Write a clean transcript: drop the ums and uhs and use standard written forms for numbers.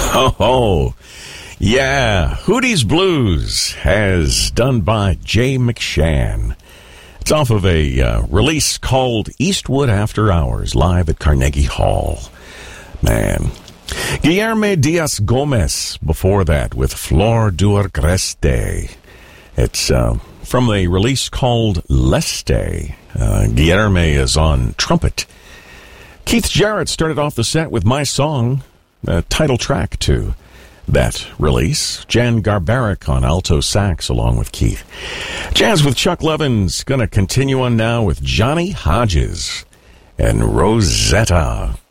Oh, yeah. Hootie's Blues, as done by Jay McShann. It's off of a release called Eastwood After Hours, live at Carnegie Hall. Man. Guilherme Diaz Gomez before that with Flor do Agreste. It's from a release called Leste. Guilherme is on trumpet. Keith Jarrett started off the set with My Song, title track to that release. Jan Garbarek on alto sax along with Keith. Jazz with Chuck Levin's going to continue on now with Johnny Hodges and Rosetta.